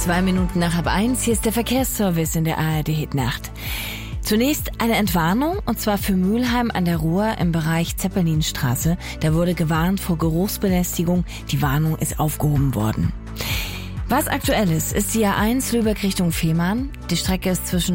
2 Minuten nach 12:30. Hier ist der Verkehrsservice in der ARD-Hit-Nacht. Zunächst eine Entwarnung, und zwar für Mülheim an der Ruhr im Bereich Zeppelinstraße. Da wurde gewarnt vor Geruchsbelästigung. Die Warnung ist aufgehoben worden. Was aktuell ist die A1 Lübeck Richtung Fehmarn. Die Strecke ist zwischen